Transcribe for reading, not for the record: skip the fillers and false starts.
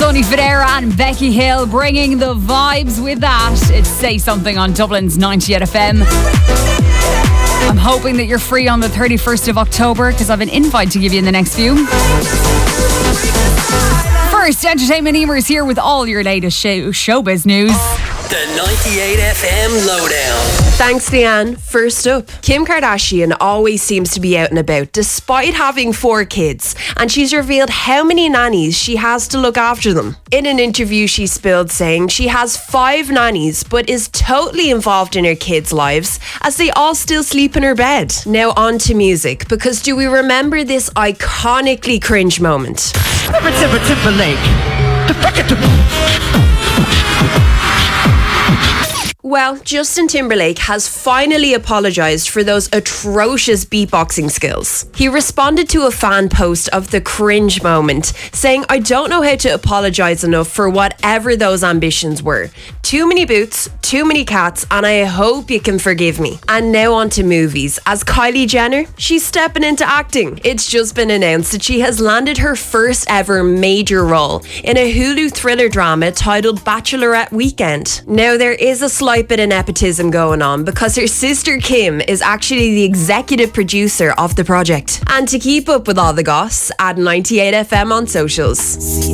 Sonny Fodera and Becky Hill bringing the vibes with that. It's Say Something on Dublin's 98 FM. I'm hoping that you're free on the 31st of October because I have an invite to give you in the next few. First, Entertainment Emer is here with all your latest showbiz news. The 98 FM Lowdown. Thanks, Leanne. First up, Kim Kardashian always seems to be out and about despite having 4 kids, and she's revealed how many nannies she has to look after them. In an interview, she spilled saying she has 5 nannies but is totally involved in her kids' lives as they all still sleep in her bed. Now on to music, because do we remember this iconically cringe moment? Well, Justin Timberlake has finally apologised for those atrocious beatboxing skills. He responded to a fan post of the cringe moment, saying, "I don't know how to apologise enough for whatever those ambitions were. Too many boots, too many cats, and I hope you can forgive me." And now on to movies. As Kylie Jenner, she's stepping into acting. It's just been announced that she has landed her first ever major role in a Hulu thriller drama titled Bachelorette Weekend. Now there is a slight bit of nepotism going on because her sister Kim is actually the executive producer of the project. And to keep up with all the goss, add 98 FM on socials.